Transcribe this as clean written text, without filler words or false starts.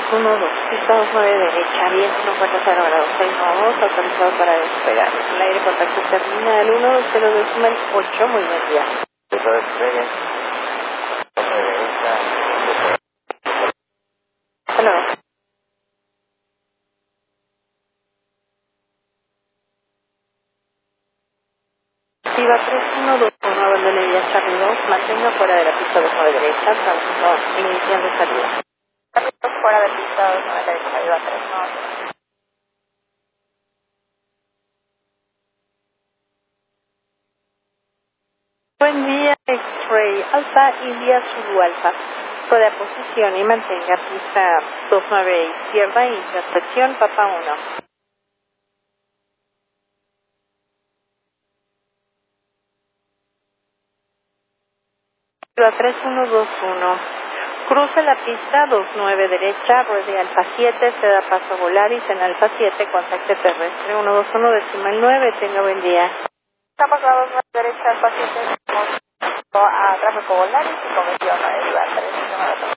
212, pista 29 derecha, viento 50 grados, 692, autorizado para despegar. El aire contacto terminal 120.8, muy buen día. Pista despegue, 29 derecha. Hello. Viva 3121, abandone vía Charlie 2, mantenga fuera de la pista 29 derecha, tránsito iniciando salida. Fuera de pista 29 derecha, viva 3121. Buen día, X-Ray, Alfa, India, Zulu Alfa. Puede posición y mantenga pista 29 izquierda, intersección Papa 1. Viva 3121. Cruce la pista 29 derecha, ruede Alfa 7, se da paso a Volaris en Alfa 7, contacte terrestre 121 decimal 9, tenga buen día. Estamos a 29 derecha, Alfa 7, a tráfico Volaris y convención a derivar 3.